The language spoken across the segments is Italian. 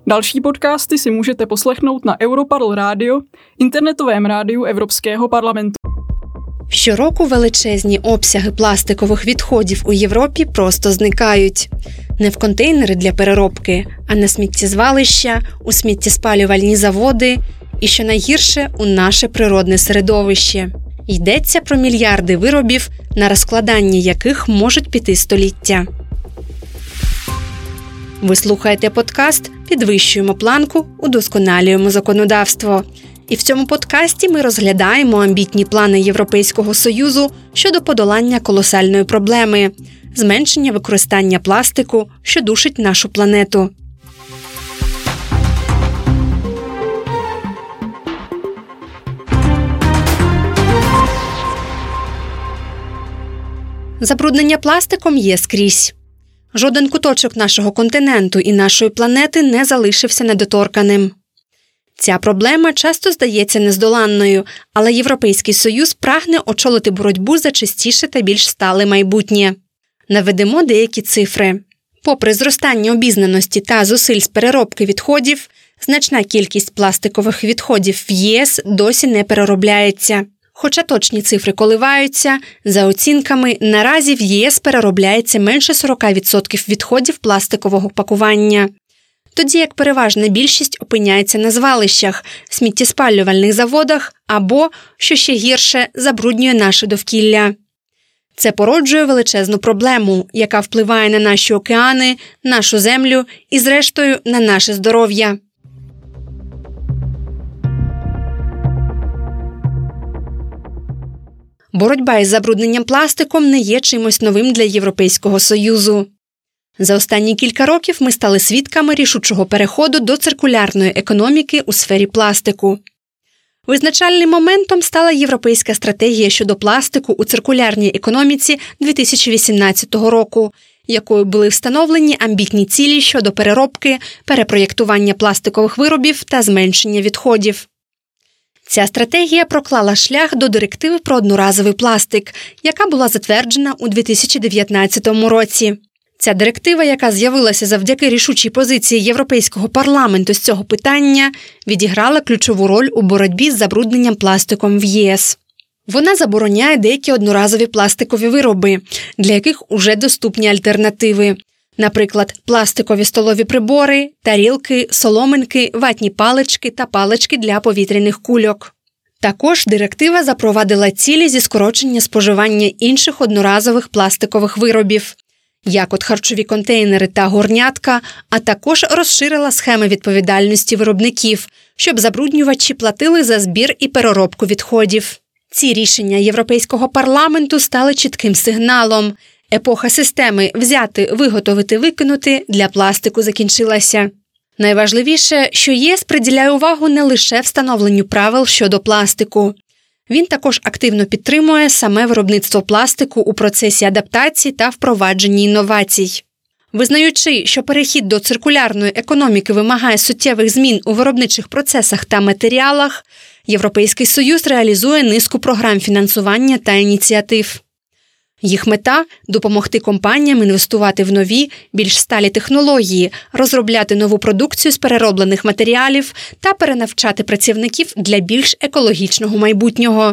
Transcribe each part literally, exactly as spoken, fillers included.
Další podcasty si můžete poslechnout na Europarl Radio, internetovém rádiu Evropského parlamentu. Щороку величезні обсяги пластикових відходів у Європі просто зникають. Не в контейнери для переробки, а на сміттєзвалища, у сміттєспалювальні заводи і, що найгірше, у наше природне середовище. Йдеться про мільярди виробів, на розкладання яких можуть піти століття. Ви слухаєте подкаст «Підвищуємо планку, удосконалюємо законодавство». І в цьому подкасті ми розглядаємо амбітні плани Європейського Союзу щодо подолання колосальної проблеми – зменшення використання пластику, що душить нашу планету. Забруднення пластиком є скрізь. Жоден куточок нашого континенту і нашої планети не залишився недоторканим. Ця проблема часто здається нездоланною, але Європейський Союз прагне очолити боротьбу за чистіше та більш стале майбутнє. Наведемо деякі цифри. Попри зростання обізнаності та зусиль з переробки відходів, значна кількість пластикових відходів в ЄС досі не переробляється. Хоча точні цифри коливаються, за оцінками, наразі в ЄС переробляється менше сорок відсотків відходів пластикового пакування. Тоді як переважна більшість опиняється на звалищах, сміттєспалювальних заводах або, що ще гірше, забруднює наше довкілля. Це породжує величезну проблему, яка впливає на наші океани, нашу землю і, зрештою, на наше здоров'я. Боротьба із забрудненням пластиком не є чимось новим для Європейського Союзу. За останні кілька років ми стали свідками рішучого переходу до циркулярної економіки у сфері пластику. Визначальним моментом стала Європейська стратегія щодо пластику у циркулярній економіці дві тисячі вісімнадцятого року, якою були встановлені амбітні цілі щодо переробки, перепроєктування пластикових виробів та зменшення відходів. Ця стратегія проклала шлях до директиви про одноразовий пластик, яка була затверджена у дві тисячі дев'ятнадцятому році. Ця директива, яка з'явилася завдяки рішучій позиції Європейського парламенту з цього питання, відіграла ключову роль у боротьбі з забрудненням пластиком в ЄС. Вона забороняє деякі одноразові пластикові вироби, для яких уже доступні альтернативи. Наприклад, пластикові столові прибори, тарілки, соломинки, ватні палички та палички для повітряних кульок. Також директива запровадила цілі зі скорочення споживання інших одноразових пластикових виробів, як от харчові контейнери та горнятка, а також розширила схеми відповідальності виробників, щоб забруднювачі платили за збір і переробку відходів. Ці рішення Європейського парламенту стали чітким сигналом. Епоха системи «взяти, виготовити, викинути» для пластику закінчилася. Найважливіше, що ЄС приділяє увагу не лише встановленню правил щодо пластику. Він також активно підтримує саме виробництво пластику у процесі адаптації та впровадженні інновацій. Визнаючи, що перехід до циркулярної економіки вимагає суттєвих змін у виробничих процесах та матеріалах, Європейський Союз реалізує низку програм фінансування та ініціатив. Їх мета – допомогти компаніям інвестувати в нові, більш сталі технології, розробляти нову продукцію з перероблених матеріалів та перенавчати працівників для більш екологічного майбутнього.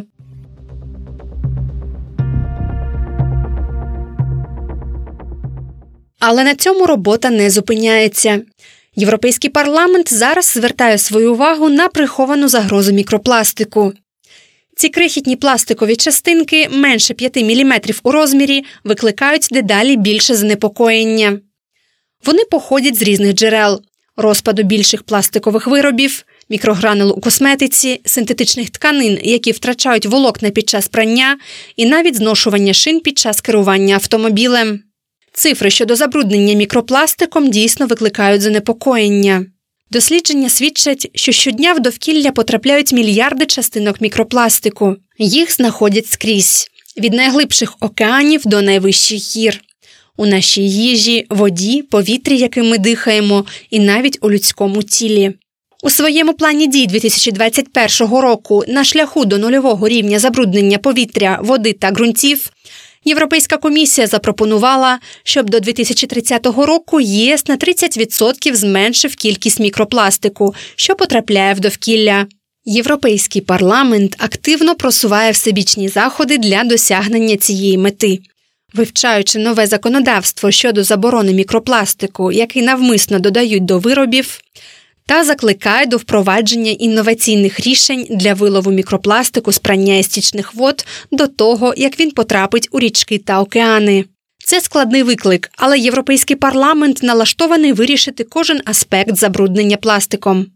Але на цьому робота не зупиняється. Європейський парламент зараз звертає свою увагу на приховану загрозу мікропластику. Ці крихітні пластикові частинки, менше п'яти міліметрів у розмірі, викликають дедалі більше занепокоєння. Вони походять з різних джерел – розпаду більших пластикових виробів, мікрогранул у косметиці, синтетичних тканин, які втрачають волокна під час прання, і навіть зношування шин під час керування автомобілем. Цифри щодо забруднення мікропластиком дійсно викликають занепокоєння. Дослідження свідчать, що щодня в довкілля потрапляють мільярди частинок мікропластику. Їх знаходять скрізь – від найглибших океанів до найвищих гір. У нашій їжі, воді, повітрі, яким ми дихаємо, і навіть у людському тілі. У своєму плані дій дві тисячі двадцять першого року на шляху до нульового рівня забруднення повітря, води та ґрунтів Європейська комісія запропонувала, щоб до дві тисячі тридцятого року ЄС на тридцять відсотків зменшив кількість мікропластику, що потрапляє в довкілля. Європейський парламент активно просуває всебічні заходи для досягнення цієї мети. Вивчаючи нове законодавство щодо заборони мікропластику, який навмисно додають до виробів, та закликає до впровадження інноваційних рішень для вилову мікропластику з прання стічних вод до того, як він потрапить у річки та океани. Це складний виклик, але Європейський парламент налаштований вирішити кожен аспект забруднення пластиком.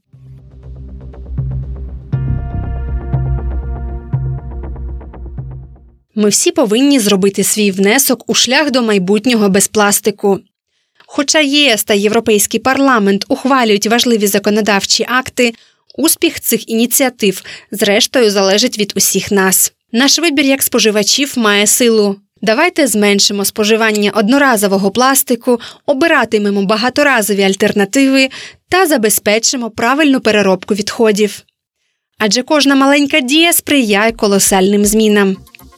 Ми всі повинні зробити свій внесок у шлях до майбутнього без пластику. Хоча ЄС та Європейський парламент ухвалюють важливі законодавчі акти, успіх цих ініціатив, зрештою, залежить від усіх нас. Наш вибір як споживачів має силу. Давайте зменшимо споживання одноразового пластику, обиратимемо багаторазові альтернативи та забезпечимо правильну переробку відходів. Адже кожна маленька дія сприяє колосальним змінам.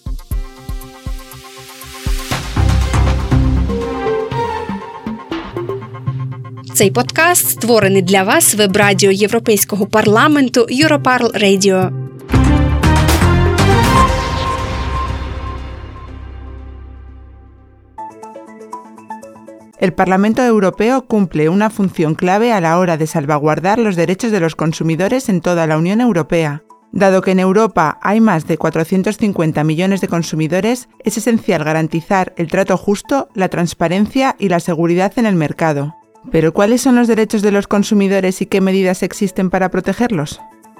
Цей подкаст створений для вас веб-радіо Європейського парламенту Europarl Radio. El Parlamento Europeo cumple una función clave a la hora de salvaguardar los derechos de los consumidores en toda la Unión Europea. Dado que en Europa hay más de cuatrocientos cincuenta millones de consumidores, es esencial garantizar el trato justo, la transparencia y la seguridad en el mercado. ¿Pero cuáles son los derechos de los consumidores y qué medidas existen para protegerlos?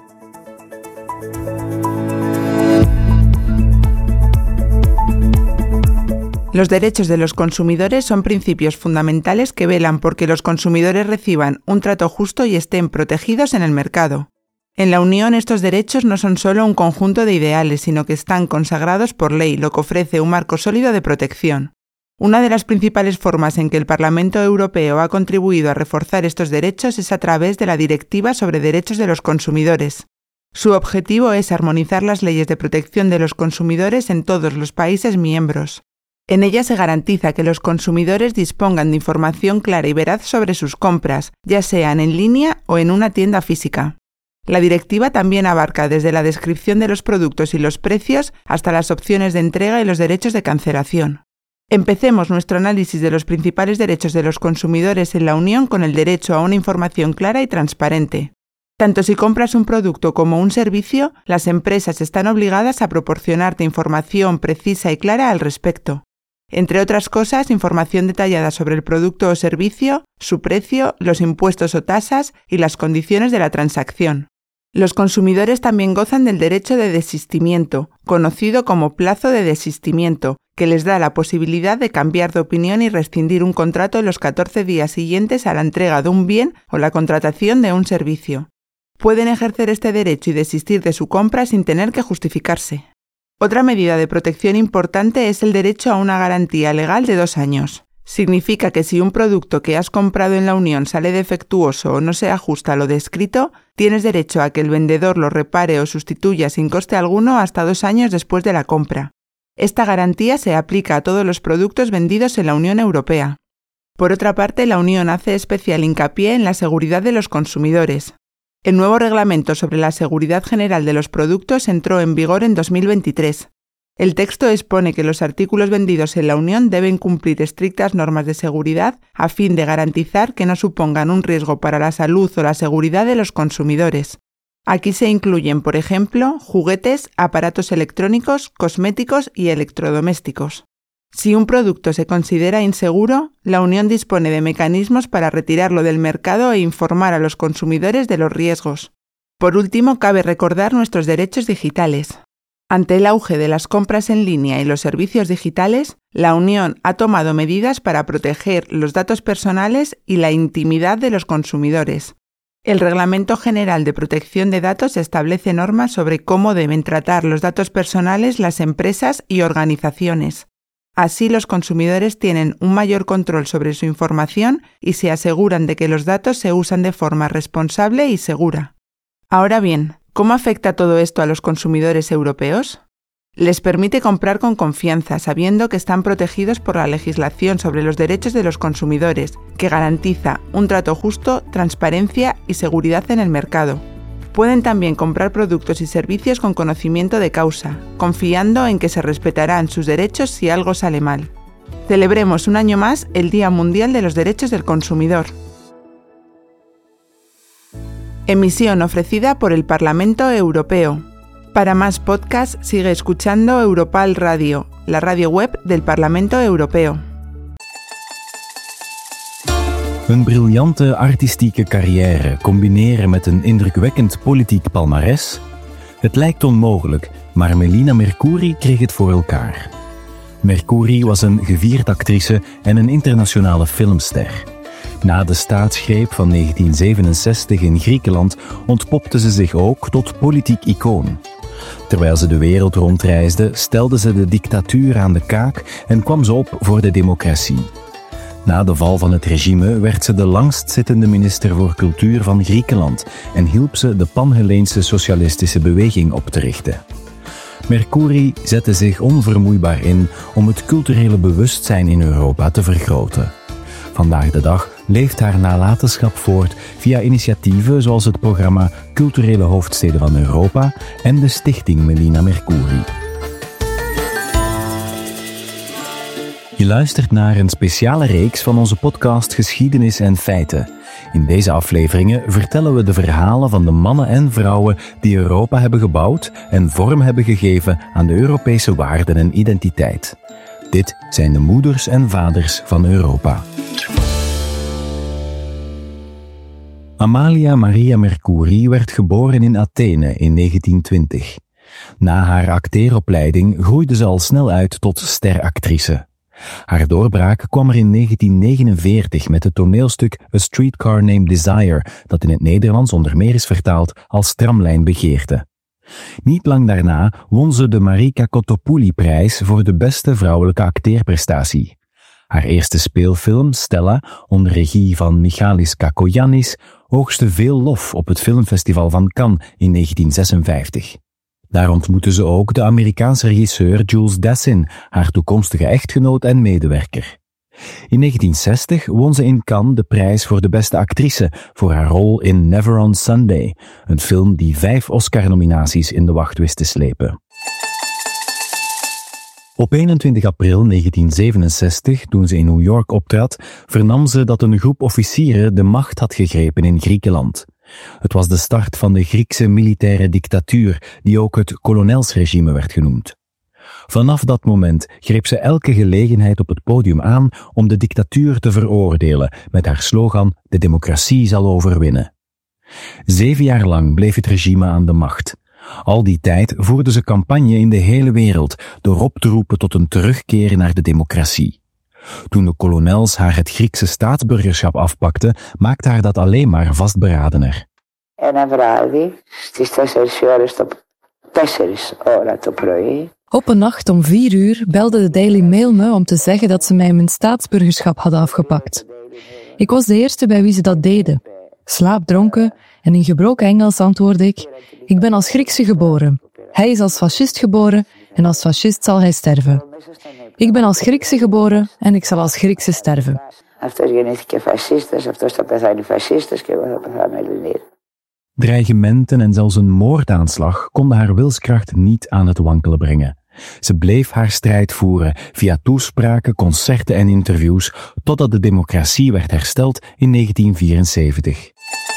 Los derechos de los consumidores son principios fundamentales que velan por que los consumidores reciban un trato justo y estén protegidos en el mercado. En la Unión estos derechos no son solo un conjunto de ideales, sino que están consagrados por ley, lo que ofrece un marco sólido de protección. Una de las principales formas en que el Parlamento Europeo ha contribuido a reforzar estos derechos es a través de la Directiva sobre Derechos de los Consumidores. Su objetivo es armonizar las leyes de protección de los consumidores en todos los países miembros. En ella se garantiza que los consumidores dispongan de información clara y veraz sobre sus compras, ya sean en línea o en una tienda física. La directiva también abarca desde la descripción de los productos y los precios hasta las opciones de entrega y los derechos de cancelación. Empecemos nuestro análisis de los principales derechos de los consumidores en la Unión con el derecho a una información clara y transparente. Tanto si compras un producto como un servicio, las empresas están obligadas a proporcionarte información precisa y clara al respecto. Entre otras cosas, información detallada sobre el producto o servicio, su precio, los impuestos o tasas y las condiciones de la transacción. Los consumidores también gozan del derecho de desistimiento, conocido como plazo de desistimiento, que les da la posibilidad de cambiar de opinión y rescindir un contrato en los catorce días siguientes a la entrega de un bien o la contratación de un servicio. Pueden ejercer este derecho y desistir de su compra sin tener que justificarse. Otra medida de protección importante es el derecho a una garantía legal de dos años. Significa que si un producto que has comprado en la Unión sale defectuoso o no se ajusta a lo descrito, tienes derecho a que el vendedor lo repare o sustituya sin coste alguno hasta dos años después de la compra. Esta garantía se aplica a todos los productos vendidos en la Unión Europea. Por otra parte, la Unión hace especial hincapié en la seguridad de los consumidores. El nuevo Reglamento sobre la Seguridad General de los Productos entró en vigor en dos mil veintitrés. El texto expone que los artículos vendidos en la Unión deben cumplir estrictas normas de seguridad a fin de garantizar que no supongan un riesgo para la salud o la seguridad de los consumidores. Aquí se incluyen, por ejemplo, juguetes, aparatos electrónicos, cosméticos y electrodomésticos. Si un producto se considera inseguro, la Unión dispone de mecanismos para retirarlo del mercado e informar a los consumidores de los riesgos. Por último, cabe recordar nuestros derechos digitales. Ante el auge de las compras en línea y los servicios digitales, la Unión ha tomado medidas para proteger los datos personales y la intimidad de los consumidores. El Reglamento General de Protección de Datos establece normas sobre cómo deben tratar los datos personales las empresas y organizaciones. Así, los consumidores tienen un mayor control sobre su información y se aseguran de que los datos se usan de forma responsable y segura. Ahora bien, ¿cómo afecta todo esto a los consumidores europeos? Les permite comprar con confianza, sabiendo que están protegidos por la legislación sobre los derechos de los consumidores, que garantiza un trato justo, transparencia y seguridad en el mercado. Pueden también comprar productos y servicios con conocimiento de causa, confiando en que se respetarán sus derechos si algo sale mal. Celebremos un año más el Día Mundial de los Derechos del Consumidor. Emisión ofrecida por el Parlamento Europeo. Para más podcasts sigue escuchando Europal Radio, la radio web del Parlamento Europeo. Een briljante artistieke carrière combineren met een indrukwekkend politiek palmares? Het lijkt onmogelijk, maar Melina Mercouri kreeg het voor elkaar. Mercouri was een gevierd actrice en een internationale filmster. Na de staatsgreep van negentien zevenenzestig in Griekenland ontpopte ze zich ook tot politiek icoon. Terwijl ze de wereld rondreisde, stelde ze de dictatuur aan de kaak en kwam ze op voor de democratie. Na de val van het regime werd ze de langstzittende minister voor cultuur van Griekenland en hielp ze de Pan-Helleense socialistische beweging op te richten. Mercouri zette zich onvermoeibaar in om het culturele bewustzijn in Europa te vergroten. Vandaag de dag leeft haar nalatenschap voort via initiatieven zoals het programma Culturele Hoofdsteden van Europa en de stichting Melina Mercouri. Je luistert naar een speciale reeks van onze podcast Geschiedenis en Feiten. In deze afleveringen vertellen we de verhalen van de mannen en vrouwen die Europa hebben gebouwd en vorm hebben gegeven aan de Europese waarden en identiteit. Dit zijn de moeders en vaders van Europa. Amalia Maria Mercouri werd geboren in Athene in negentien twintig. Na haar acteeropleiding groeide ze al snel uit tot steractrice. Haar doorbraak kwam er in negentien negenenveertig met het toneelstuk A Streetcar Named Desire, dat in het Nederlands onder meer is vertaald als Tramlijnbegeerte. Niet lang daarna won ze de Marika Kottopouli-prijs voor de beste vrouwelijke acteerprestatie. Haar eerste speelfilm, Stella, onder regie van Michalis Kakoyannis, oogste veel lof op het filmfestival van Cannes in negentien zesenvijftig. Daar ontmoette ze ook de Amerikaanse regisseur Jules Dassin, haar toekomstige echtgenoot en medewerker. In negentien zestig won ze in Cannes de prijs voor de beste actrice voor haar rol in Never on Sunday, een film die vijf Oscar-nominaties in de wacht wist te slepen. Op eenentwintig april negentien zevenenzestig, toen ze in New York optrad, vernam ze dat een groep officieren de macht had gegrepen in Griekenland. Het was de start van de Griekse militaire dictatuur, die ook het kolonelsregime werd genoemd. Vanaf dat moment greep ze elke gelegenheid op het podium aan om de dictatuur te veroordelen, met haar slogan "De democratie zal overwinnen". Zeven jaar lang bleef het regime aan de macht. Al die tijd voerde ze campagne in de hele wereld door op te roepen tot een terugkeer naar de democratie. Toen de kolonels haar het Griekse staatsburgerschap afpakten, maakte haar dat alleen maar vastberadener. Op een nacht om vier uur belde de Daily Mail me om te zeggen dat ze mij mijn staatsburgerschap hadden afgepakt. Ik was de eerste bij wie ze dat deden. Slaapdronken en in gebroken Engels antwoordde ik: ik ben als Griekse geboren. Hij is als fascist geboren en als fascist zal hij sterven. Ik ben als Griekse geboren en ik zal als Griekse sterven. Dreigementen en zelfs een moordaanslag konden haar wilskracht niet aan het wankelen brengen. Ze bleef haar strijd voeren via toespraken, concerten en interviews, totdat de democratie werd hersteld in negentien vierenzeventig.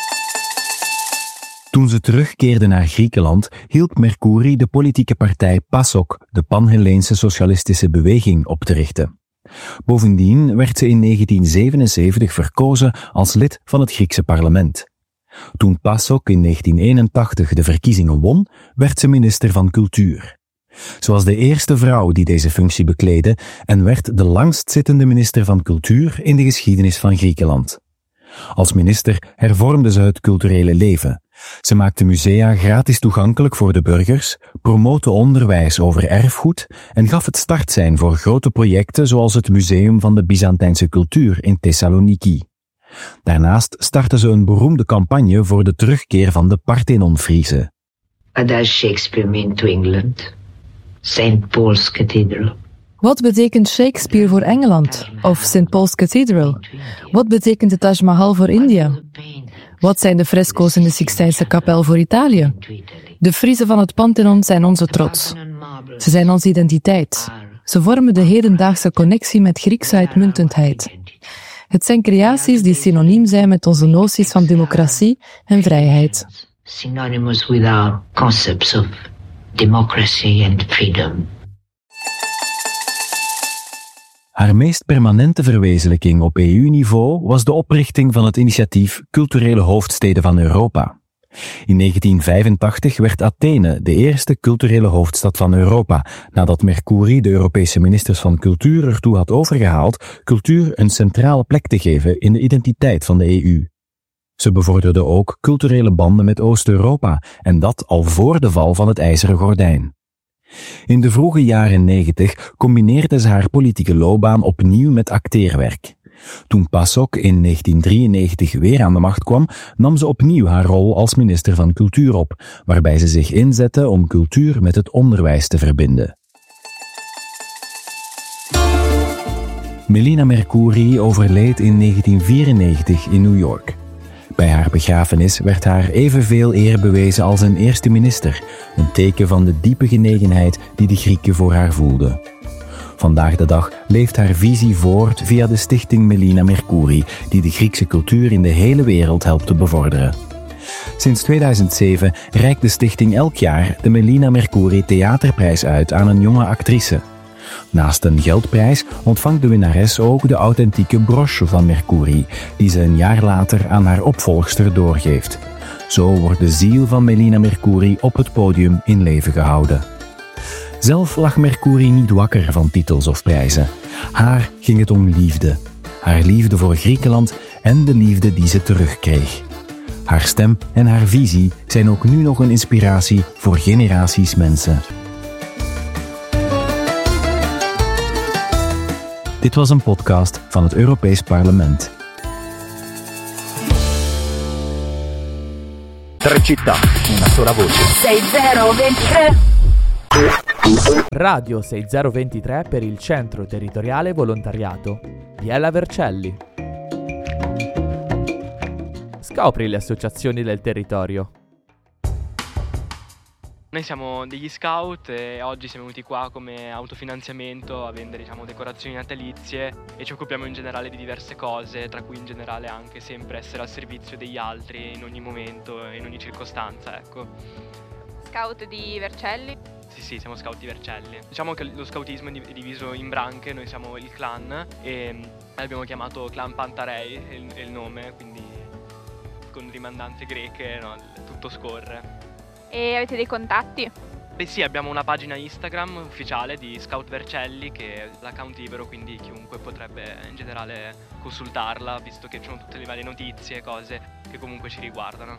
Toen ze terugkeerde naar Griekenland, hielp Mercouri de politieke partij PASOK, de Pan-Helleense socialistische beweging, op te richten. Bovendien werd ze in negentien zevenenzeventig verkozen als lid van het Griekse parlement. Toen PASOK in negentien eenentachtig de verkiezingen won, werd ze minister van Cultuur. Ze was de eerste vrouw die deze functie bekleedde en werd de langstzittende minister van Cultuur in de geschiedenis van Griekenland. Als minister hervormde ze het culturele leven. Ze maakte musea gratis toegankelijk voor de burgers, promote onderwijs over erfgoed en gaf het startsein voor grote projecten zoals het Museum van de Byzantijnse Cultuur in Thessaloniki. Daarnaast startte ze een beroemde campagne voor de terugkeer van de Parthenon-Friezen. What does Shakespeare mean to England? Saint Paul's Cathedral. Wat betekent Shakespeare voor Engeland? Of Saint Paul's Cathedral? Wat betekent de Taj Mahal voor India? Wat zijn de fresco's in de Sixtijnse kapel voor Italië? De friezen van het Pantheon zijn onze trots. Ze zijn onze identiteit. Ze vormen de hedendaagse connectie met Griekse uitmuntendheid. Het zijn creaties die synoniem zijn met onze noties van democratie en vrijheid. Synonymous with our concepts of democracy and freedom. Haar meest permanente verwezenlijking op E U-niveau was de oprichting van het initiatief Culturele Hoofdsteden van Europa. In negentien vijfentachtig werd Athene de eerste culturele hoofdstad van Europa, nadat Mercuri de Europese ministers van cultuur ertoe had overgehaald cultuur een centrale plek te geven in de identiteit van de E U. Ze bevorderde ook culturele banden met Oost-Europa, en dat al voor de val van het IJzeren Gordijn. In de vroege jaren negentig combineerde ze haar politieke loopbaan opnieuw met acteerwerk. Toen PASOK in negentien drieënnegentig weer aan de macht kwam, nam ze opnieuw haar rol als minister van Cultuur op, waarbij ze zich inzette om cultuur met het onderwijs te verbinden. Melina Mercouri overleed in negentien vierennegentig in New York. Bij haar begrafenis werd haar evenveel eer bewezen als een eerste minister, een teken van de diepe genegenheid die de Grieken voor haar voelden. Vandaag de dag leeft haar visie voort via de stichting Melina Mercouri, die de Griekse cultuur in de hele wereld helpt te bevorderen. Sinds tweeduizend zeven reikt de stichting elk jaar de Melina Mercouri Theaterprijs uit aan een jonge actrice. Naast een geldprijs ontvangt de winnares ook de authentieke broche van Mercouri, die ze een jaar later aan haar opvolgster doorgeeft. Zo wordt de ziel van Melina Mercouri op het podium in leven gehouden. Zelf lag Mercouri niet wakker van titels of prijzen. Haar ging het om liefde. Haar liefde voor Griekenland en de liefde die ze terugkreeg. Haar stem en haar visie zijn ook nu nog een inspiratie voor generaties mensen. Dit was een podcast van het Europees Parlement. Tre città, una sola voce. sei zero ventitré Radio sei zero ventitré per il Centro Territoriale Volontariato. Biella Vercelli. Scopri le associazioni del territorio. Noi siamo degli scout e oggi siamo venuti qua come autofinanziamento a vendere, diciamo, decorazioni natalizie e ci occupiamo in generale di diverse cose, tra cui in generale anche sempre essere al servizio degli altri in ogni momento e in ogni circostanza, ecco. Scout di Vercelli? Sì, sì, siamo scout di Vercelli. Diciamo che lo scoutismo è diviso in branche, noi siamo il clan e l'abbiamo chiamato Clan Pantarei, è il, è il nome, quindi con rimandanze greche, no, tutto scorre. E avete dei contatti? Beh sì, abbiamo una pagina Instagram ufficiale di Scout Vercelli che è l'account libero, quindi chiunque potrebbe in generale consultarla, visto che ci sono tutte le varie notizie e cose che comunque ci riguardano.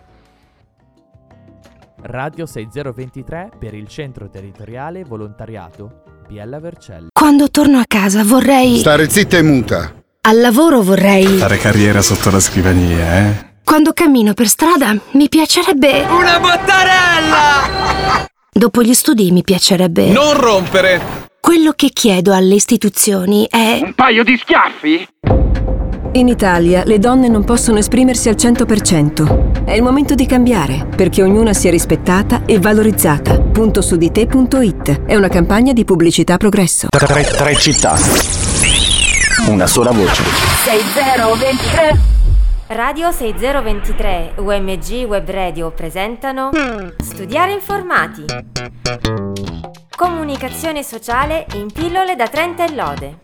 Radio sei zero ventitré per il Centro Territoriale Volontariato. Biella Vercelli. Quando torno a casa vorrei... stare zitta e muta. Al lavoro vorrei... fare carriera sotto la scrivania, eh? Quando cammino per strada mi piacerebbe... una bottarella! Dopo gli studi mi piacerebbe... non rompere! Quello che chiedo alle istituzioni è... un paio di schiaffi? In Italia le donne non possono esprimersi al cento per cento. È il momento di cambiare, perché ognuna sia rispettata e valorizzata. punto su di te punto it è una campagna di pubblicità Progresso. Tre, tre città, una sola voce. sei zero ventitré Radio sei zero ventitré U M G Web Radio presentano Studiare informati. Comunicazione sociale in pillole da Trento e Lode.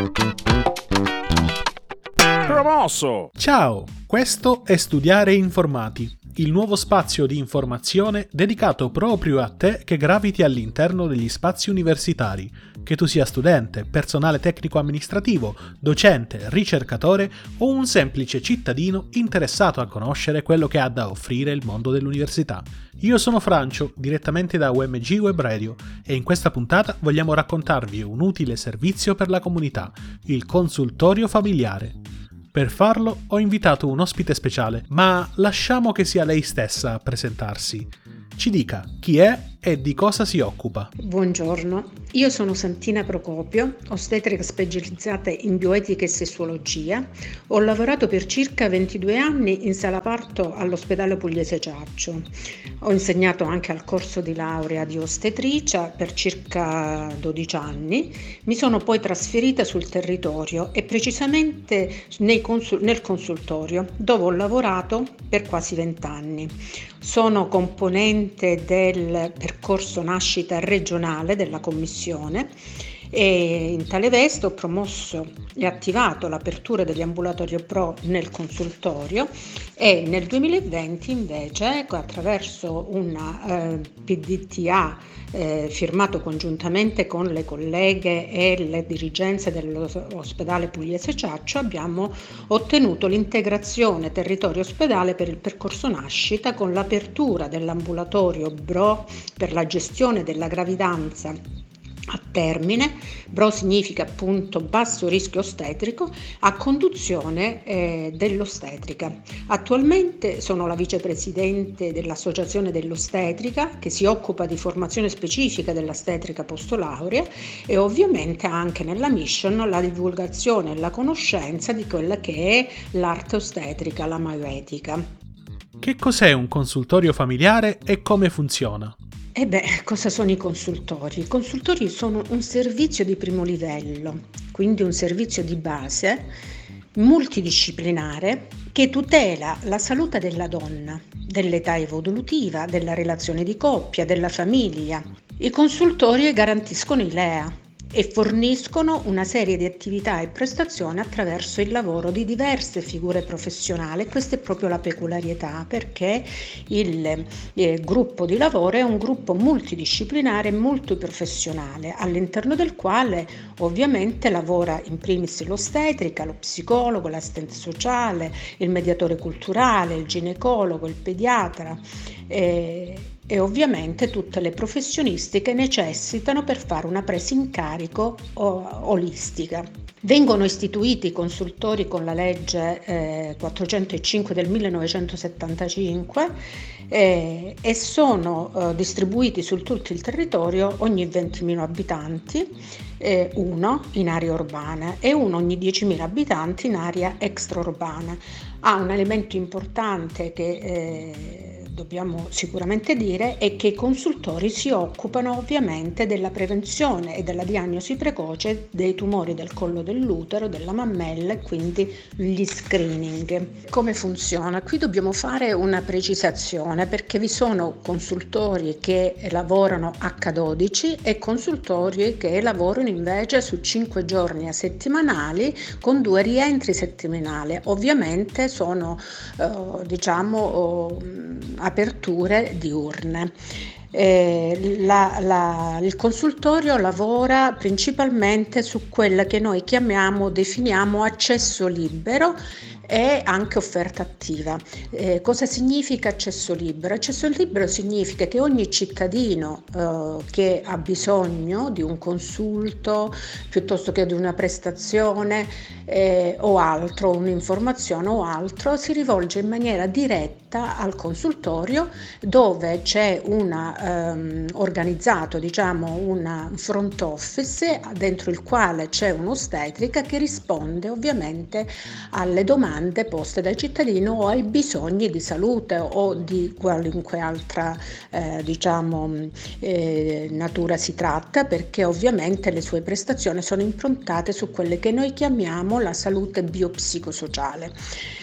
Promosso! Ciao, questo è Studiare Informati, il nuovo spazio di informazione dedicato proprio a te che graviti all'interno degli spazi universitari, che tu sia studente, personale tecnico-amministrativo, docente, ricercatore o un semplice cittadino interessato a conoscere quello che ha da offrire il mondo dell'università. Io sono Francio, direttamente da U M G Web Radio, e in questa puntata vogliamo raccontarvi un utile servizio per la comunità, il consultorio familiare. Per farlo ho invitato un ospite speciale, ma lasciamo che sia lei stessa a presentarsi. Ci dica chi è e di cosa si occupa. Buongiorno, io sono Santina Procopio, ostetrica specializzata in bioetica e sessuologia. Ho lavorato per circa ventidue anni in sala parto all'ospedale Pugliese Ciaccio. Ho insegnato anche al corso di laurea di ostetricia per circa dodici anni. Mi sono poi trasferita sul territorio e precisamente nei consul- nel consultorio, dove ho lavorato per quasi vent'anni. Sono componente del percorso nascita regionale della commissione e in tale veste ho promosso e attivato l'apertura degli ambulatori pro nel consultorio e nel duemilaventi invece attraverso una eh, P D T A eh, firmato congiuntamente con le colleghe e le dirigenze dell'ospedale Pugliese Ciaccio abbiamo ottenuto l'integrazione territorio ospedale per il percorso nascita con l'apertura dell'ambulatorio B R O per la gestione della gravidanza a termine. B R O significa appunto basso rischio ostetrico, a conduzione eh, dell'ostetrica. Attualmente sono la vicepresidente dell'Associazione dell'Ostetrica che si occupa di formazione specifica dell'ostetrica postolaurea e ovviamente anche nella mission la divulgazione e la conoscenza di quella che è l'arte ostetrica, la maioetica. Che cos'è un consultorio familiare e come funziona? E beh, cosa sono i consultori? I consultori sono un servizio di primo livello, quindi un servizio di base multidisciplinare che tutela la salute della donna, dell'età evolutiva, della relazione di coppia, della famiglia. I consultori garantiscono i L E A e forniscono una serie di attività e prestazioni attraverso il lavoro di diverse figure professionali. Questa è proprio la peculiarità, perché il eh, gruppo di lavoro è un gruppo multidisciplinare e multiprofessionale, all'interno del quale ovviamente lavora in primis l'ostetrica, lo psicologo, l'assistente sociale, il mediatore culturale, il ginecologo, il pediatra eh, e ovviamente tutte le professioniste che necessitano per fare una presa in carico olistica. Vengono istituiti i consultori con la legge eh, quattrocentocinque del millenovecentosettantacinque eh, e sono eh, distribuiti su tutto il territorio ogni ventimila abitanti, eh, uno in area urbana e uno ogni diecimila abitanti in area extraurbana. Ha un elemento importante che eh, dobbiamo sicuramente dire è che i consultori si occupano ovviamente della prevenzione e della diagnosi precoce dei tumori del collo dell'utero, della mammella e quindi gli screening. Come funziona? Qui dobbiamo fare una precisazione perché vi sono consultori che lavorano acca dodici e consultori che lavorano invece su cinque giorni a settimanali con due rientri settimanali. Ovviamente sono eh, diciamo eh, aperture diurne. Eh, la, la, il consultorio lavora principalmente su quella che noi chiamiamo, definiamo accesso libero e anche offerta attiva. Eh, cosa significa accesso libero? Accesso libero significa che ogni cittadino eh, che ha bisogno di un consulto piuttosto che di una prestazione eh, o altro, un'informazione o altro, si rivolge in maniera diretta al consultorio dove c'è una ehm, organizzato diciamo una front office dentro il quale c'è un'ostetrica che risponde ovviamente alle domande poste dal cittadino o ai bisogni di salute o di qualunque altra eh, diciamo eh, natura si tratta, perché ovviamente le sue prestazioni sono improntate su quelle che noi chiamiamo la salute biopsicosociale.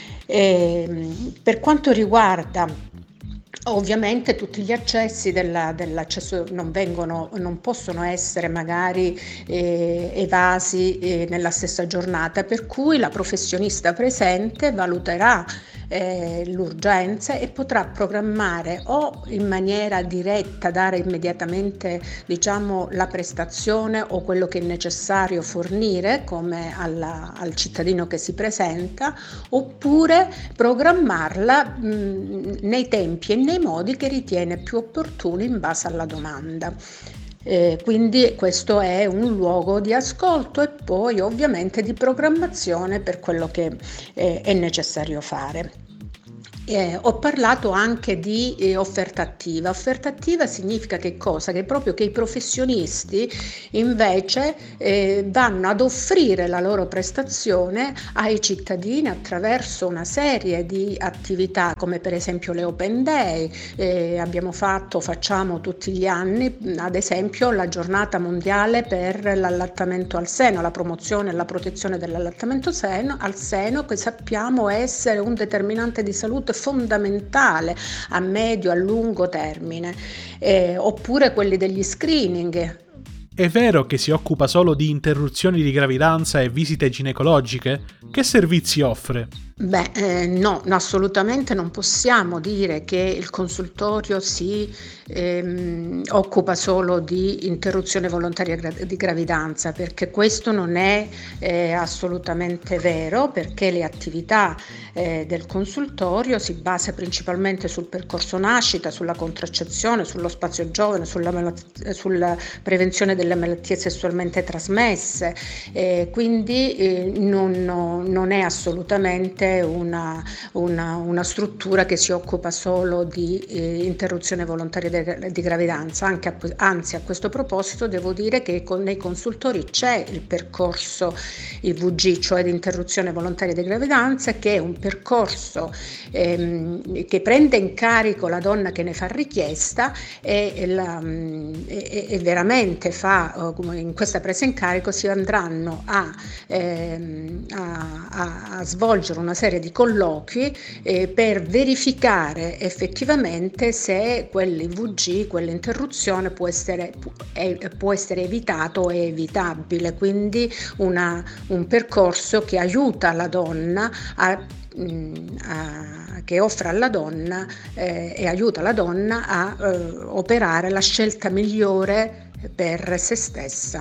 E, per quanto riguarda ovviamente tutti gli accessi della, dell'accesso non vengono, non possono essere magari eh, evasi eh, nella stessa giornata, per cui la professionista presente valuterà eh, l'urgenza e potrà programmare o in maniera diretta, dare immediatamente diciamo la prestazione o quello che è necessario fornire come alla, al cittadino che si presenta, oppure programmarla mh, nei tempi e nei modi che ritiene più opportuni in base alla domanda. Eh, quindi questo è un luogo di ascolto e poi ovviamente di programmazione per quello che eh, è necessario fare. Eh, ho parlato anche di eh, offerta attiva. Offerta attiva significa che cosa? Che proprio che i professionisti invece eh, vanno ad offrire la loro prestazione ai cittadini attraverso una serie di attività, come per esempio le Open Day. Eh, abbiamo fatto, facciamo tutti gli anni, ad esempio, la giornata mondiale per l'allattamento al seno, la promozione e la protezione dell'allattamento seno, al seno, che sappiamo essere un determinante di salute fondamentale a medio e a lungo termine, eh, oppure quelli degli screening. È vero che si occupa solo di interruzioni di gravidanza e visite ginecologiche? Che servizi offre? Beh, eh, no, assolutamente non possiamo dire che il consultorio si ehm, occupa solo di interruzione volontaria gra- di gravidanza, perché questo non è eh, assolutamente vero, perché le attività eh, del consultorio si basa principalmente sul percorso nascita, sulla contraccezione, sullo spazio giovane, sulla, malat- sulla prevenzione delle malattie sessualmente trasmesse, eh, quindi eh, non, non è assolutamente Una, una, una struttura che si occupa solo di eh, interruzione volontaria de, di gravidanza. Anche a, anzi, a questo proposito devo dire che con, nei consultori c'è il percorso I V G, cioè di interruzione volontaria di gravidanza, che è un percorso ehm, che prende in carico la donna che ne fa richiesta e, la, e, e veramente fa, in questa presa in carico si andranno a, ehm, a, a, a svolgere una serie di colloqui eh, per verificare effettivamente se quell'I V G, quell'interruzione può essere, è, può essere evitato o è evitabile, quindi una, un percorso che aiuta la donna a A, che offre alla donna eh, e aiuta la donna a eh, operare la scelta migliore per se stessa.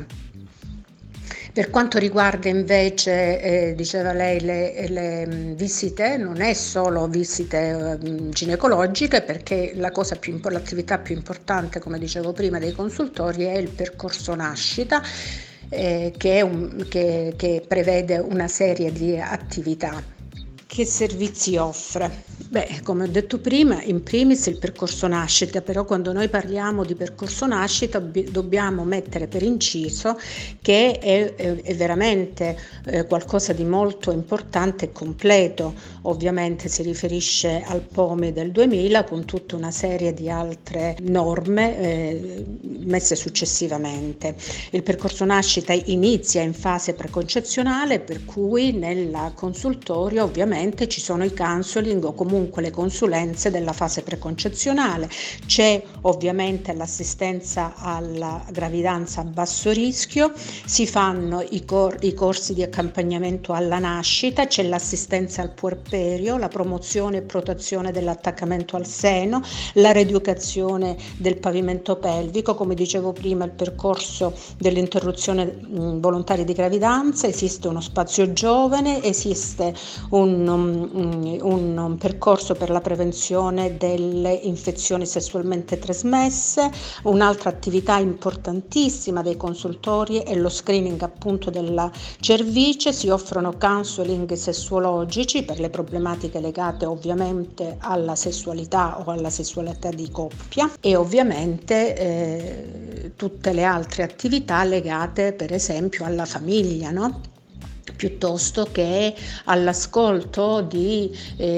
Per quanto riguarda invece, eh, diceva lei, le, le visite, non è solo visite eh, ginecologiche, perché la cosa più, l'attività più importante, come dicevo prima, dei consultori è il percorso nascita, eh, che, è un, che, che prevede una serie di attività. Che servizi offre? Beh, come ho detto prima, in primis il percorso nascita, però quando noi parliamo di percorso nascita dobbiamo mettere per inciso che è, è, è veramente eh, qualcosa di molto importante e completo. Ovviamente si riferisce al P O M I del duemila con tutta una serie di altre norme eh, messe successivamente. Il percorso nascita inizia in fase preconcezionale, per cui nel consultorio ovviamente ci sono i counseling o comunque le consulenze della fase preconcezionale, c'è ovviamente l'assistenza alla gravidanza a basso rischio, si fanno i, cor- i corsi di accompagnamento alla nascita, c'è l'assistenza al puerperio, la promozione e protezione dell'attaccamento al seno, la rieducazione del pavimento pelvico, come dicevo prima il percorso dell'interruzione mh, volontaria di gravidanza, esiste uno spazio giovane, esiste un Un, un, un percorso per la prevenzione delle infezioni sessualmente trasmesse. Un'altra attività importantissima dei consultori è lo screening appunto della cervice, si offrono counseling sessuologici per le problematiche legate ovviamente alla sessualità o alla sessualità di coppia e ovviamente eh, tutte le altre attività legate per esempio alla famiglia, no? Piuttosto che all'ascolto di,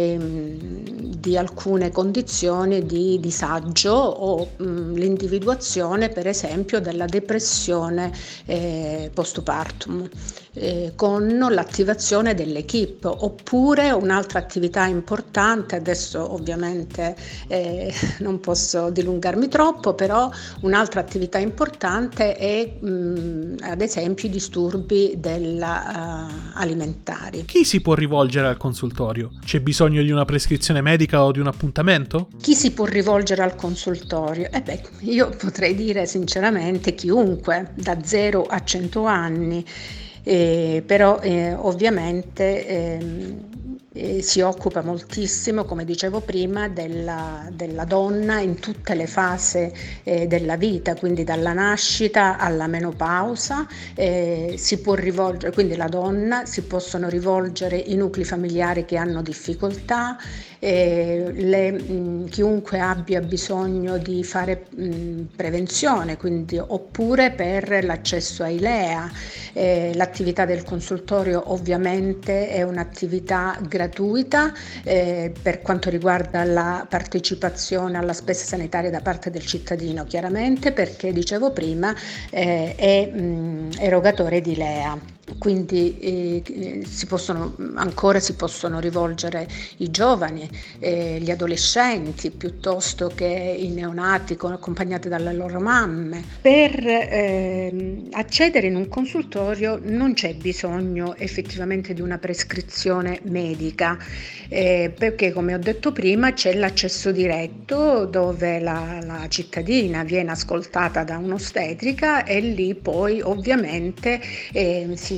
ehm, di alcune condizioni di disagio o mh, l'individuazione per esempio della depressione eh, postpartum eh, con l'attivazione dell'equipe. Oppure un'altra attività importante, adesso ovviamente eh, non posso dilungarmi troppo, però un'altra attività importante è mh, ad esempio i disturbi della uh, alimentari. Chi si può rivolgere al consultorio? C'è bisogno di una prescrizione medica o di un appuntamento? Chi si può rivolgere al consultorio? Eh beh, io potrei dire sinceramente chiunque, da zero a cento anni, eh, però eh, ovviamente eh, eh, si occupa moltissimo, come dicevo prima, della, della donna in tutte le fasi eh, della vita, quindi dalla nascita alla menopausa, eh, si può rivolgere, quindi la donna, si possono rivolgere i nuclei familiari che hanno difficoltà, eh, le, mh, chiunque abbia bisogno di fare mh, prevenzione, quindi oppure per l'accesso ai L E A. Eh, l'attività del consultorio ovviamente è un'attività gratuita eh, per quanto riguarda la partecipazione alla spesa sanitaria da parte del cittadino, chiaramente perché dicevo prima eh, è mh, erogatore di L E A. Quindi eh, si possono, ancora si possono rivolgere i giovani, eh, gli adolescenti piuttosto che i neonati accompagnati dalle loro mamme. Per eh, accedere in un consultorio non c'è bisogno effettivamente di una prescrizione medica, eh, perché come ho detto prima c'è l'accesso diretto dove la, la cittadina viene ascoltata da un'ostetrica e lì poi ovviamente eh, si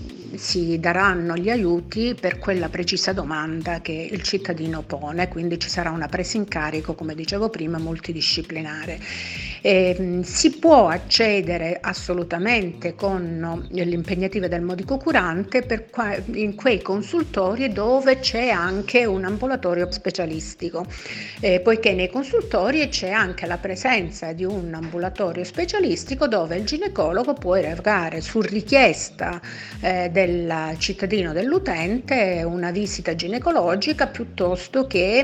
si daranno gli aiuti per quella precisa domanda che il cittadino pone, quindi ci sarà una presa in carico, come dicevo prima, multidisciplinare. E, si può accedere assolutamente con le impegnative del medico curante per qua, in quei consultori dove c'è anche un ambulatorio specialistico, eh, poiché nei consultori c'è anche la presenza di un ambulatorio specialistico dove il ginecologo può erogare su richiesta eh, del cittadino, dell'utente, una visita ginecologica piuttosto che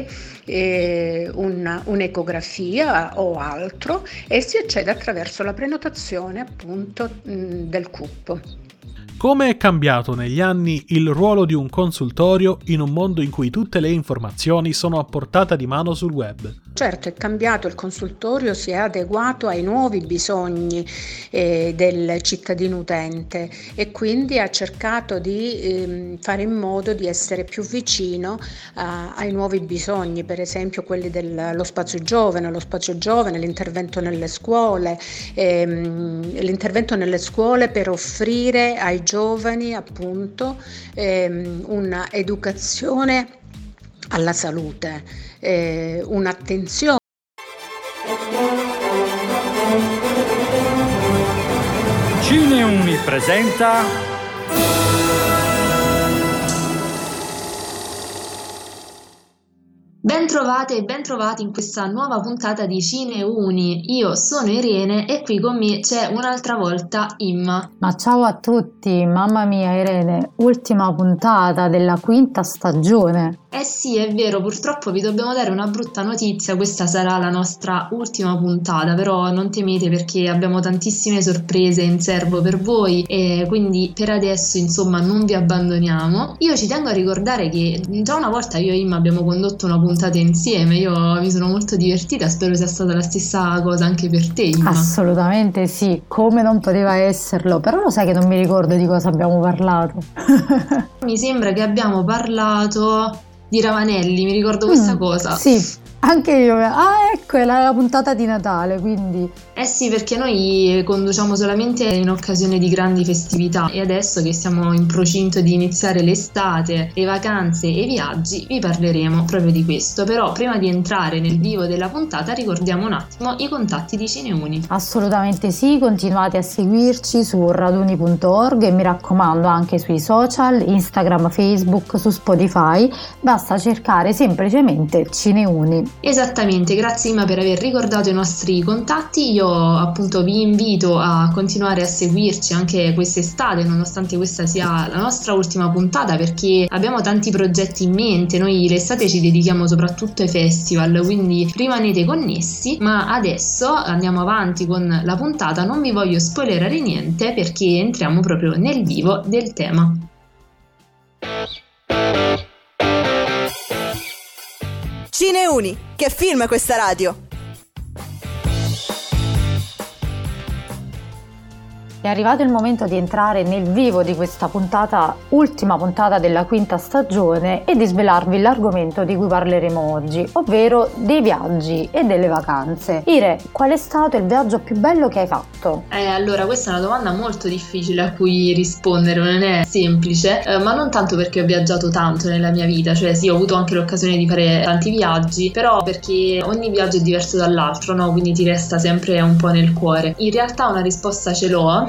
eh, un, un'ecografia o altro, e si accede attraverso la prenotazione appunto mh, del C U P. Come è cambiato negli anni il ruolo di un consultorio in un mondo in cui tutte le informazioni sono a portata di mano sul web? Certo, è cambiato, il consultorio si è adeguato ai nuovi bisogni eh, del cittadino utente e quindi ha cercato di eh, fare in modo di essere più vicino a, ai nuovi bisogni, per esempio quelli dello spazio giovane, lo spazio giovane, l'intervento nelle scuole, ehm, l'intervento nelle scuole per offrire ai giovani appunto ehm, una educazione alla salute, eh, un'attenzione. Cineuni presenta Bentrovate e bentrovati in questa nuova puntata di Cineuni. Io sono Irene e qui con me c'è un'altra volta Imma. Ma ciao a tutti, mamma mia Irene, ultima puntata della quinta stagione. Eh sì, è vero, purtroppo vi dobbiamo dare una brutta notizia, questa sarà la nostra ultima puntata, però non temete perché abbiamo tantissime sorprese in serbo per voi e quindi per adesso insomma non vi abbandoniamo. Io ci tengo a ricordare che già una volta io e Imma abbiamo condotto una puntata insieme, io mi sono molto divertita, spero sia stata la stessa cosa anche per te, Imma. Assolutamente sì, come non poteva esserlo, però lo sai che non mi ricordo di cosa abbiamo parlato. Mi sembra che abbiamo parlato di Ravanelli, mi ricordo questa mm, cosa. Sì, anche io. Ah, ecco, è la, la puntata di Natale, quindi. Eh sì, perché noi conduciamo solamente in occasione di grandi festività e adesso che siamo in procinto di iniziare l'estate, le vacanze e i viaggi, vi parleremo proprio di questo. Però prima di entrare nel vivo della puntata ricordiamo un attimo i contatti di Cineuni. Assolutamente sì, continuate a seguirci su raduni punto org e mi raccomando anche sui social, Instagram, Facebook, su Spotify, basta cercare semplicemente Cineuni. Esattamente, grazie Imma per aver ricordato i nostri contatti. Io appunto vi invito a continuare a seguirci anche quest'estate, nonostante questa sia la nostra ultima puntata, perché abbiamo tanti progetti in mente. Noi l'estate ci dedichiamo soprattutto ai festival, quindi rimanete connessi, ma adesso andiamo avanti con la puntata, non vi voglio spoilerare niente perché entriamo proprio nel vivo del tema. Cineuni, che film è questa radio? È arrivato il momento di entrare nel vivo di questa puntata, ultima puntata della quinta stagione, e di svelarvi l'argomento di cui parleremo oggi, ovvero dei viaggi e delle vacanze. Ire, qual è stato il viaggio più bello che hai fatto? Eh, allora, questa è una domanda molto difficile a cui rispondere, non è semplice, eh, ma non tanto perché ho viaggiato tanto nella mia vita, cioè sì, ho avuto anche l'occasione di fare tanti viaggi, però perché ogni viaggio è diverso dall'altro, no? Quindi ti resta sempre un po' nel cuore. In realtà una risposta ce l'ho,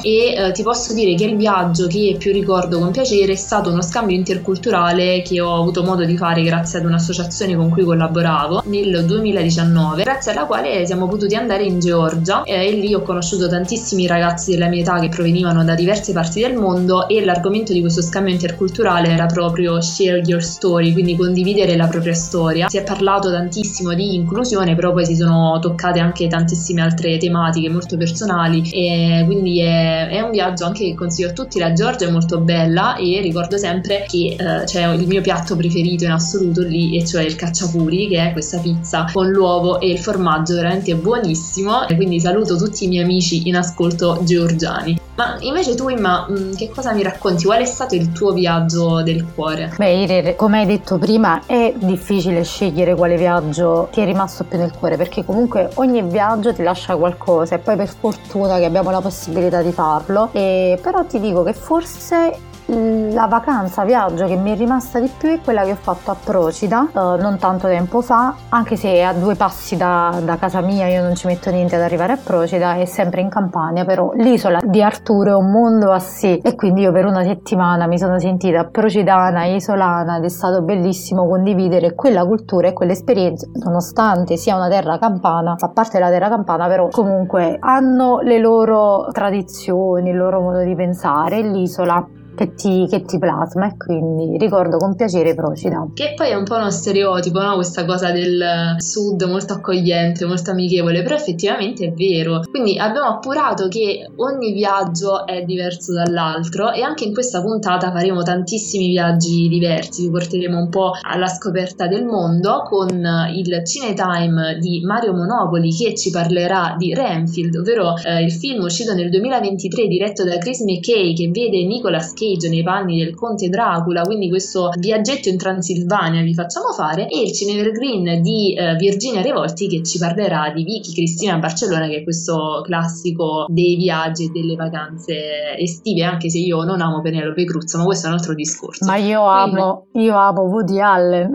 e eh, ti posso dire che il viaggio che più ricordo con piacere è stato uno scambio interculturale che ho avuto modo di fare grazie ad un'associazione con cui collaboravo nel duemiladiciannove, grazie alla quale siamo potuti andare in Georgia eh, e lì ho conosciuto tantissimi ragazzi della mia età che provenivano da diverse parti del mondo, e l'argomento di questo scambio interculturale era proprio share your story, quindi condividere la propria storia. Si è parlato tantissimo di inclusione, però poi si sono toccate anche tantissime altre tematiche molto personali, e quindi è, è un viaggio anche che consiglio a tutti. La Georgia è molto bella e ricordo sempre che eh, c'è il mio piatto preferito in assoluto lì, e cioè il cacciapuri, che è questa pizza con l'uovo e il formaggio veramente buonissimo, e quindi saluto tutti i miei amici in ascolto georgiani. Ma invece tu, Imma, che cosa mi racconti? Qual è stato il tuo viaggio del cuore? Beh, Irene, come hai detto prima, è difficile scegliere quale viaggio ti è rimasto più nel cuore, perché comunque ogni viaggio ti lascia qualcosa, e poi per fortuna che abbiamo la possibilità di farlo. E però ti dico che forse la vacanza viaggio che mi è rimasta di più è quella che ho fatto a Procida eh, non tanto tempo fa, anche se è a due passi da, da casa mia, io non ci metto niente ad arrivare a Procida, è sempre in Campania, però l'isola di Arturo è un mondo a sé, e quindi io per una settimana mi sono sentita procidana, isolana, ed è stato bellissimo condividere quella cultura e quelle esperienze, nonostante sia una terra campana, fa parte della terra campana, però comunque hanno le loro tradizioni, il loro modo di pensare, l'isola Che ti, che ti plasma, e quindi ricordo con piacere Procida. Che poi è un po' uno stereotipo, no? Questa cosa del sud molto accogliente, molto amichevole, però effettivamente è vero. Quindi abbiamo appurato che ogni viaggio è diverso dall'altro, e anche in questa puntata faremo tantissimi viaggi diversi, vi porteremo un po' alla scoperta del mondo con il Cinetime di Mario Monopoli, che ci parlerà di Renfield, ovvero eh, il film uscito nel duemilaventitré diretto da Chris McKay, che vede Nicolas Cage nei panni del conte Dracula, quindi questo viaggetto in Transilvania vi facciamo fare, e il Cinevergreen di eh, Virginia Revolti, che ci parlerà di Vicky Cristina a Barcellona, che è questo classico dei viaggi e delle vacanze estive, anche se io non amo Penelope Cruz, ma questo è un altro discorso. Ma io amo, io amo Woody Allen.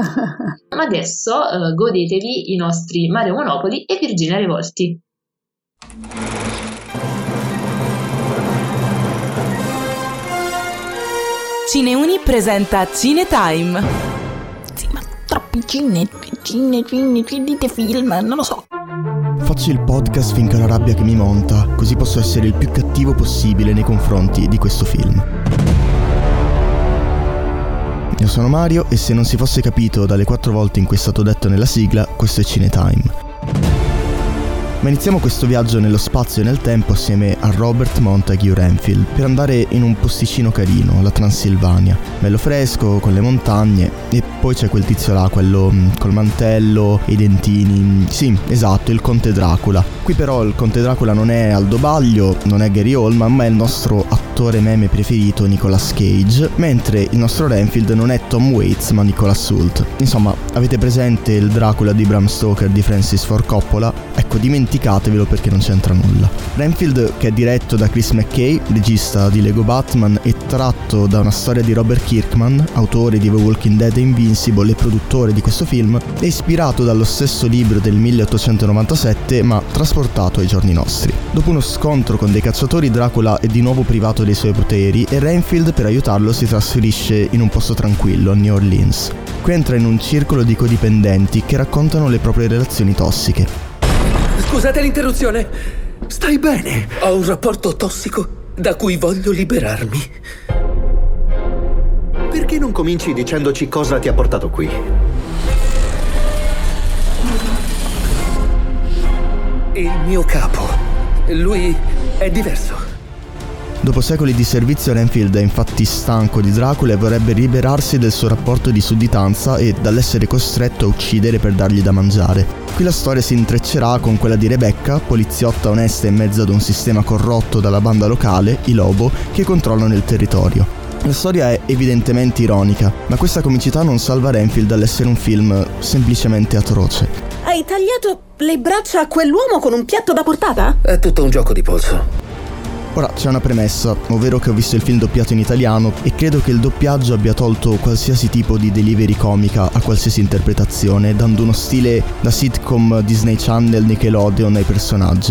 Ma adesso eh, godetevi i nostri Mario Monopoli e Virginia Revolti. Cineuni presenta Cinetime. Sì, ma troppi cine, cine, cine, dite film, non lo so. Faccio il podcast finché ho la rabbia che mi monta, così posso essere il più cattivo possibile nei confronti di questo film. Io sono Mario, e se non si fosse capito dalle quattro volte in cui è stato detto nella sigla, questo è Cinetime. Ma iniziamo questo viaggio nello spazio e nel tempo assieme a Robert Montague Renfield per andare in un posticino carino, la Transilvania, bello fresco, con le montagne, e poi c'è quel tizio là, quello col mantello e i dentini, sì, esatto, il conte Dracula. Qui però il conte Dracula non è Aldo Baglio, non è Gary Oldman, ma è il nostro attore meme preferito Nicolas Cage, mentre il nostro Renfield non è Tom Waits ma Nicholas Hoult. Insomma, avete presente il Dracula di Bram Stoker di Francis Ford Coppola? Ecco, dimenticatevelo perché non c'entra nulla. Renfield, che è diretto da Chris McKay, regista di Lego Batman, e tratto da una storia di Robert Kirkman, autore di The Walking Dead e Invincible e produttore di questo film, è ispirato dallo stesso libro del milleottocentonovantasette ma trasportato ai giorni nostri. Dopo uno scontro con dei cacciatori, Dracula è di nuovo privato dei suoi poteri e Renfield, per aiutarlo, si trasferisce in un posto tranquillo, a New Orleans. Qui entra in un circolo di codipendenti che raccontano le proprie relazioni tossiche. Scusate l'interruzione. Stai bene? Ho un rapporto tossico da cui voglio liberarmi. Perché non cominci dicendoci cosa ti ha portato qui? Il mio capo. Lui è diverso. Dopo secoli di servizio, Renfield è infatti stanco di Dracula e vorrebbe liberarsi del suo rapporto di sudditanza e dall'essere costretto a uccidere per dargli da mangiare. Qui la storia si intreccerà con quella di Rebecca, poliziotta onesta in mezzo ad un sistema corrotto dalla banda locale, i Lobo, che controllano il territorio. La storia è evidentemente ironica, ma questa comicità non salva Renfield dall'essere un film semplicemente atroce. Hai tagliato le braccia a quell'uomo con un piatto da portata? È tutto un gioco di polso. Ora c'è una premessa, ovvero che ho visto il film doppiato in italiano e credo che il doppiaggio abbia tolto qualsiasi tipo di delivery comica a qualsiasi interpretazione, dando uno stile da sitcom Disney Channel Nickelodeon ai personaggi.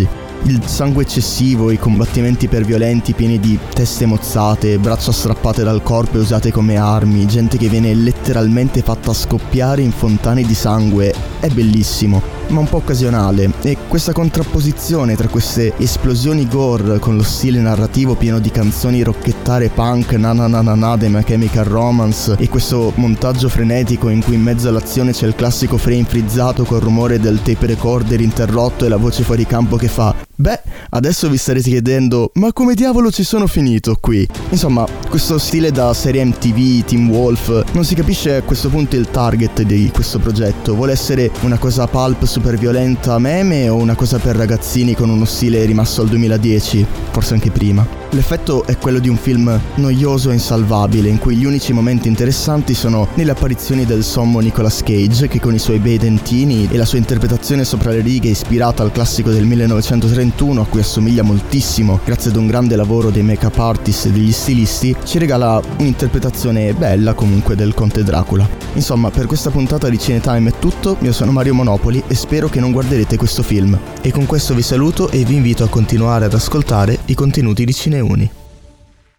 Il sangue eccessivo, i combattimenti iperviolenti pieni di teste mozzate, braccia strappate dal corpo e usate come armi, gente che viene letteralmente fatta scoppiare in fontane di sangue, è bellissimo, ma un po' occasionale, e questa contrapposizione tra queste esplosioni gore con lo stile narrativo pieno di canzoni rockettare punk na na na na na dei My Chemical Romance e questo montaggio frenetico in cui in mezzo all'azione c'è il classico frame frizzato col rumore del tape recorder interrotto e la voce fuori campo che fa: beh, adesso vi starete chiedendo, ma come diavolo ci sono finito qui? Insomma, questo stile da serie M T V, Teen Wolf, non si capisce a questo punto il target di questo progetto. Vuole essere una cosa pulp super violenta meme o una cosa per ragazzini con uno stile rimasto al duemiladieci? Forse anche prima. L'effetto è quello di un film noioso e insalvabile, in cui gli unici momenti interessanti sono nelle apparizioni del sommo Nicolas Cage, che con i suoi bei dentini e la sua interpretazione sopra le righe ispirata al classico del millenovecentotrentuno, a cui assomiglia moltissimo grazie ad un grande lavoro dei make-up artist e degli stilisti, ci regala un'interpretazione bella comunque del Conte Dracula. Insomma, per questa puntata di Cinetime è tutto. Io sono Mario Monopoli e spero che non guarderete questo film. E con questo vi saluto e vi invito a continuare ad ascoltare i contenuti di Cineuni.